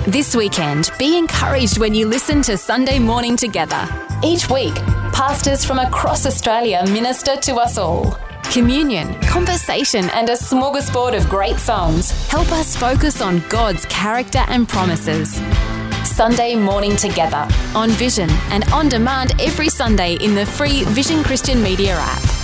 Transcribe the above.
This weekend, be encouraged when you listen to Sunday Morning Together. Each week, pastors from across Australia minister to us all. Communion, conversation, and a smorgasbord of great songs help us focus on God's character and promises. Sunday Morning Together on Vision and on demand every Sunday in the free Vision Christian Media app.